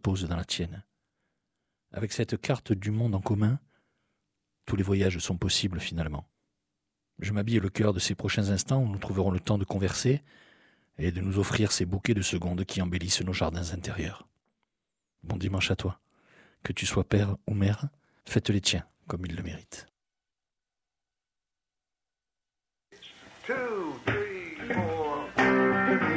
repose dans la tienne. Avec cette carte du monde en commun, tous les voyages sont possibles finalement. Je m'habille le cœur de ces prochains instants où nous trouverons le temps de converser et de nous offrir ces bouquets de secondes qui embellissent nos jardins intérieurs. Bon dimanche à toi. Que tu sois père ou mère, faites les tiens comme ils le méritent.